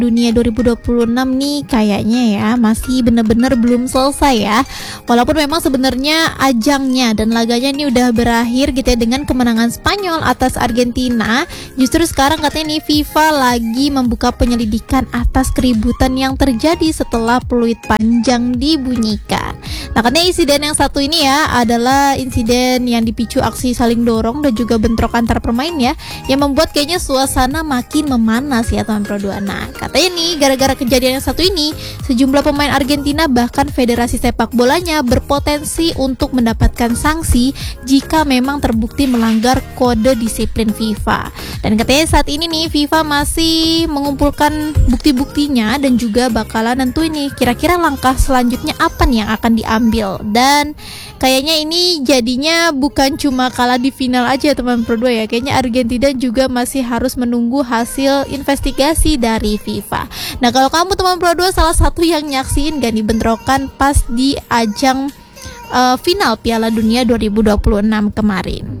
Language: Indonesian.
Dunia 2026 nih kayaknya ya masih bener-bener belum selesai ya. Walaupun memang sebenarnya ajangnya dan laganya ini udah berakhir gitu ya dengan kemenangan Spanyol atas Argentina. Justru sekarang katanya nih FIFA lagi membuka penyelidikan atas keributan yang terjadi setelah peluit panjang dibunyikan. Nah, katanya insiden yang satu ini ya adalah insiden yang dipicu aksi saling dorong dan juga bentrok antar pemain ya, yang membuat kayaknya suasana makin memanas ya teman Pro 2. Nah, katanya nih gara-gara kejadian yang satu ini, sejumlah pemain Argentina bahkan federasi sepak bolanya berpotensi untuk mendapatkan sanksi jika memang terbukti melanggar kode disiplin FIFA. Dan katanya saat ini nih FIFA masih mengumpulkan bukti-buktinya dan juga bakalan nentuin nih kira-kira langkah selanjutnya apa nih yang akan diambil. Dan kayaknya ini jadinya bukan cuma kalah di final aja teman Pro 2 ya. Kayaknya Argentina juga masih harus menunggu hasil investigasi dari FIFA. Nah, kalau kamu teman Pro 2 salah satu yang nyaksiin gak nih bentrokan pas di ajang final Piala Dunia 2026 kemarin?